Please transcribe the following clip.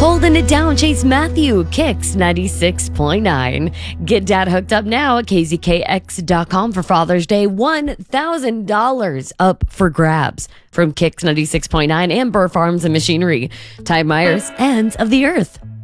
Holding it down, Chase Matthew, Kicks 96.9. Get dad hooked up now at kzkx.com for Father's Day. $1,000 up for grabs from Kicks 96.9 and Burr Farms and Machinery. Ty Myers, Ends of the Earth.